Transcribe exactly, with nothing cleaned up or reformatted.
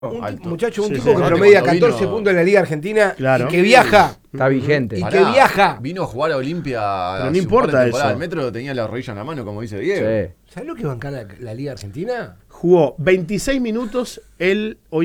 Un Alto. muchacho, un Sí, tipo sí. que Aparte, promedia cuando catorce vino- puntos en la Liga Argentina Claro. y que viaja. Está vigente. Y Pará, que viaja. Vino a jugar a Olimpia. Pero no hace un importa par de temporadas. eso. El Metro tenía la rodilla en la mano, como dice Diego. Sí. ¿Sabes lo que banca la, la Liga Argentina? Jugó veintiséis minutos el